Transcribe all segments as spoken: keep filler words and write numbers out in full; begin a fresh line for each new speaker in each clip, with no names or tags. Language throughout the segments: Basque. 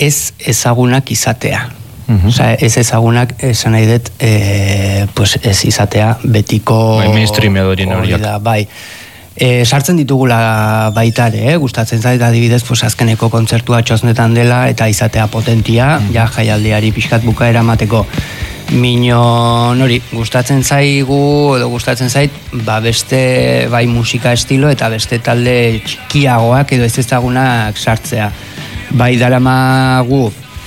ez ezagunak izatea. Uh-huh. Osa, ez ezagunak esan nahi dut, e, pues ez izatea betiko...
Bai, mainstream edorien horiak.
Bai. E, sartzen ditugula baitare, eh? Gustatzen zait adibidez, pues azkeneko kontzertua txosnetan dela eta izatea potentia, uh-huh. ja jaialdiari pixkat bukaera mateko. Mino, nori, gustatzen zaigu, edo gustatzen zait, ba beste bai musika estilo eta beste talde txikiagoak edo ez ezagunak sartzea. Bai daramagu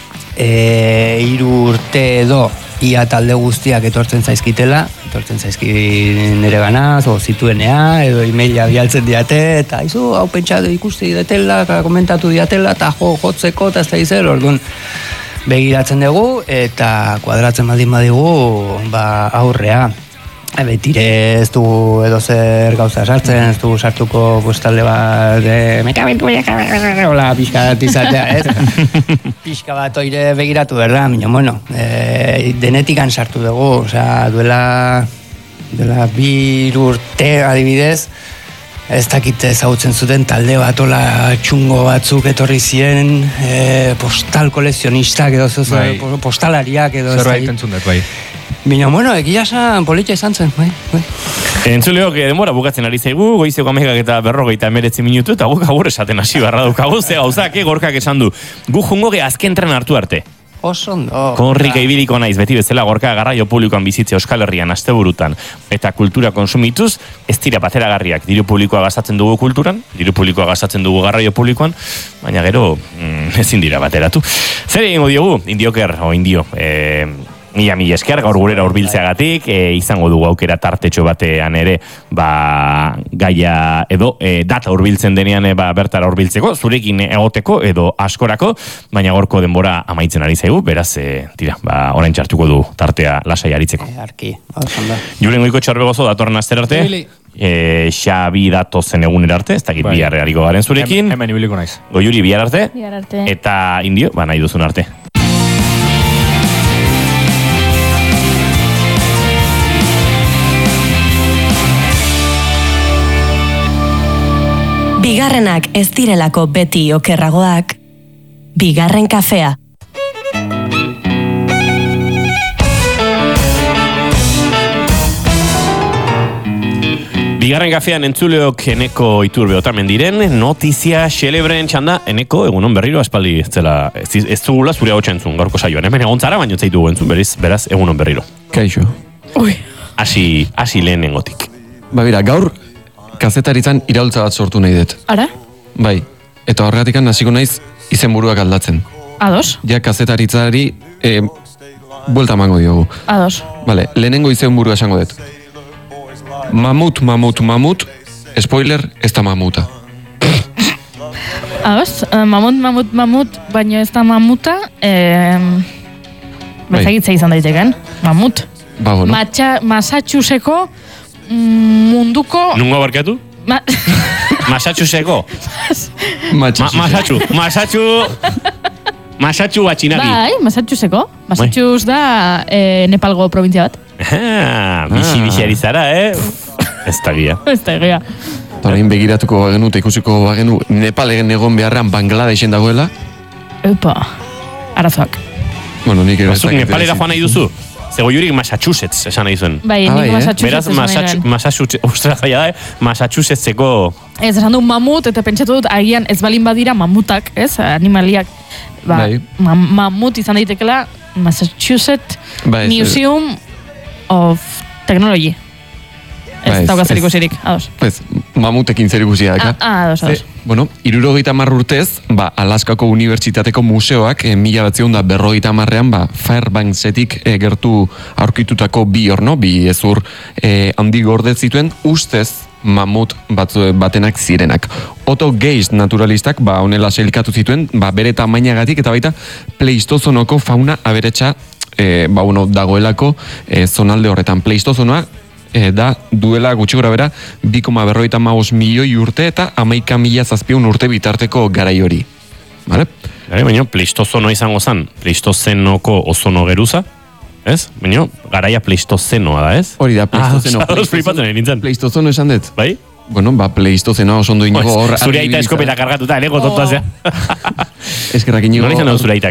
e, hiru urte edo ia talde guztiak etortzen zaizkitela, etortzen zaizki nire ganaz, o zituenea, edo emaila bialtzen diate, eta izu, hau pentsatu ikusti diatela, komentatu diatela, eta jo, jotzeko, eta ez da izer, orduan, begiratzen dugu eta kuadratzen baldin badigu ba aurrea. Betire ez dugu edo zer gauza sartzen, ez dugu sartuko pues, talde bat de mekabentu hola, pixka bat izatea, ez? Pixka bat oire begiratu, berda, minio, bueno, e, denetikan sartu dugu, osea, duela duela bi urte adibidez, ez dakit ezagutzen zuten talde bat ola txungo batzuk etorri ziren, e, postal kolekzionistak edo zoz, bai. Postalariak edo
zerbait entzun dut, bai.
Bino, bueno, egia esan politia izan zen, bai, bai.
Entzuleok, denbora bukatzen ari zaigu, goizeko amegak eta berrogeita emeretzi minutu, eta guk agur esaten hasi barra daukagu, ze gauzak, gorkak esan du. Gu jungo ge azken tren hartu arte.
Osondo.
Konrika ibiliko naiz, beti bezala gorka garraio publikoan bizitze Euskal Herrian asteburutan eta kultura konsumituz, ez dira bateragarriak. Diru publikoa gastatzen dugu kulturan, diru publikoa gastatzen dugu garraio publikoan, baina gero mm, ezin dira bateratu. Zer egingo diogu, indioker, o indio, eh, Mila mila esker, gaur gurera hurbiltzeagatik, e, izango dugu aukera tartetxo batean ere, ba, gaia edo, e, data hurbiltzen denean, e, ba, bertara hurbiltzeko, zurekin egoteko edo askorako, baina gorko denbora amaitzen ari zaigu, beraz, e, tira, ba, orain txartuko du tartea lasai aritzeko.
E, arki, osanda.
Julen Goiko Txarbegozo, datorren aster arte, e, Xabi datozen egunera arte, ez dakit bai. Bihar hariko garen zurekin.
Hemen ibiliko naiz.
Goiuri bihar arte.
Bihar arte.
Eta indio, ba, nahi duzun arte.
Bigarrenak ez direlako beti okerragoak, bigarren kafea.
Bigarren kafean entzuleok Eneko Iturbe otamen diren, notizia xelebren txanda, Eneko, egunon berriro aspaldi ez zela, ez, ez dugula zure hau txentzun gaurko saioan, hemen egon zara, baina zaitu entzun beriz, beraz, egunon berriro.
Kaixo.
Ui.
Asi, asi lehen nengotik.
Ba, bera, gaur, kazetaritzan iraultza bat sortu nahi dut.
Ara?
Bai, eta horregatikan hasiko naiz izenburuak aldatzen.
Ados?
Ja, kazetaritzari e, buelta emango diogu.
Ados.
Vale, lehenengo izenburua esango dut. Mamut, mamut, mamut, spoiler, ez da mamuta.
Ados, mamut, mamut, mamut, baina ez da mamuta, eh, bezagitza izan daiteken, mamut.
Ba, bueno.
Matxa, Massachusettseko munduko...
Nungo abarkatu?
Ma...
Massachusettseko?
Massachusetts.
Massachu, Massachu... Massachu batxinari.
Bai, Massachusettseko. Massachusetts da eh, Nepalgo provintzia bat.
Ah, bixi, bixi ari zara, eh? Ez da gia.
Ez da gia.
Horain begiratuko bagenu eta ikusiko bagenu Nepal egen egon beharrean Bangladeshen dagoela.
Epa, arazoak.
Bueno, nik ere...
Bazuk Nepalera joan nahi duzu? Zego jurik Massachusetts esan nahi zuen.
Bai,
ah,
nik
bai,
Massachusetts esan nahi
Beraz, Massachusetts, ostra zaila da, Massachusettseko...
Ez, esan du mamut, eta pentsatu dut, agian ez balin badira mamutak, ez, animaliak. Ba,
bai.
ma mamut izan daitekela Massachusetts
bai,
Museum of Technology. Ez
Ba, ez,
dauka zer
ez.
ikusirik, ados.
Ez, mamutekin zer ikusia daka.
Ah, ah, ados, ados.
Ze, bueno, irurogeita hamar urtez, ba, Alaskako Unibertsitateko museoak, e, mila batzion da berrogeita hamarrean, ba, Fairbanksetik e, gertu aurkitutako bi horno, bi ezur e, handi gorde zituen, ustez mamut batzu, batenak zirenak. Otto Geist naturalistak, ba, honela sailkatu zituen, ba, bere tamainagatik eta baita Pleistozonoko fauna aberetsa e, ba, bueno, dagoelako e, zonalde horretan. Pleistozonoa E, da duela gutxi gora bera bi koma berrogeita hamabost milioi urte eta hamaika mila zazpiehun urte bitarteko garai hori. Vale?
Gare, baina Pleistozono izango zen, Pleistozenoko ozono geruza, ez? Baina garaia Pleistozenoa da, ez?
Hori da, Pleistozeno.
Ah, flipatzen egin nintzen.
Pleistozono esan dut.
Bai?
Bueno, ba, Pleistozenoa oso ondo inigo hor...
Zure aita eskopeta kargatuta, eneko tontoa zea.
Eskerrak inigo...
Nola izan hau zure aitak?